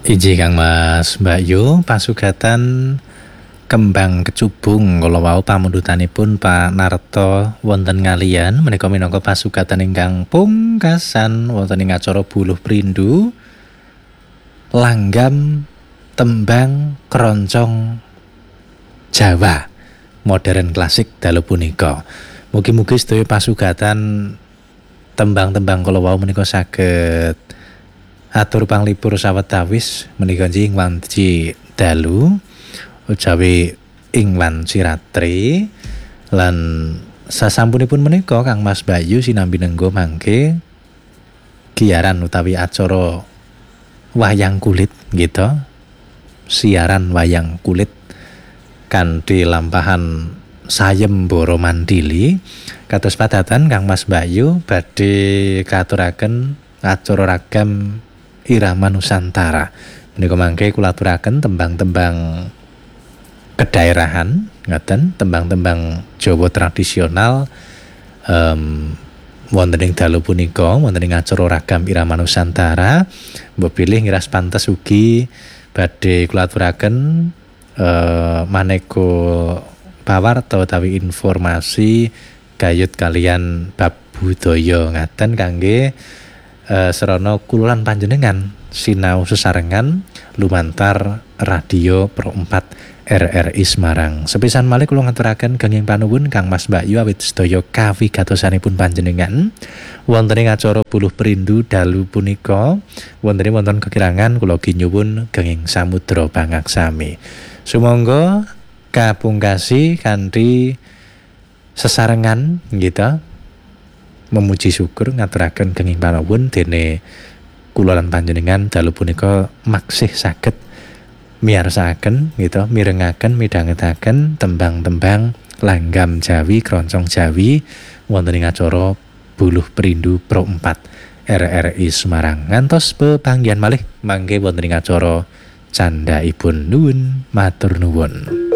Iji Kang Mas Mbak Yu, pasugatan kembang kecubung kala wau pamundhutanipun Pak Narto wonten ngalian menika minangka pasugatan ingkang pungkasan wonten ing acara Buluh Prindu langgam tembang keroncong Jawa modern klasik dalu punika. Mugi-mugi sedaya pasugatan tembang-tembang kala wau menika saged atur panglipur sawetawis menika ing wanci dalu ujawi ing wanci ratri lan sasampunipun menika Kang Mas Bayu sinambi nenggo mangke giaran utawi acara wayang kulit gitu, siaran wayang kulit kanthi lampahan Sayembara Mandili kados padatan Kang Mas Bayu badhe katuraken acara ragam Irama Nusantara. Menika mangke kula aturaken tembang-tembang kedaerahan ngaten, tembang-tembang Jawa tradisional wonten ing dalu punika, wonten ing acara ragam Irama Nusantara. Mbok pilih ngiras pantes ugi badhe kula aturaken maneka pawarta utawi informasi gayut kalian bab budaya ngaten kangge serana kululan panjenengan sinau sesarengan lumantar radio Pro 4 RRI Semarang. Sepisan malih kula ngaturaken kenging panuwun Kang Mas Bayu awit sedaya kawigatosanipun panjenengan wonten ing acara Buluh Prindu dalu punika wonten kekirangan kula ginyuwun kenging samudra pangaksami. Sumangga kapungkasi kanthi sesarengan gitu memuji syukur ngaturaken kenging panuwun dene kula lan panjenengan dalu punika maksih saged miyarsakaken gitu, mirengaken midhangetaken tembang-tembang langgam Jawi, keroncong Jawi wonten ing acara Buluh Prindu Pro 4 RRI Semarang. Ngantos pepanggihan malih mangke wonten ing acara candhaipun nuwun, matur nuwun.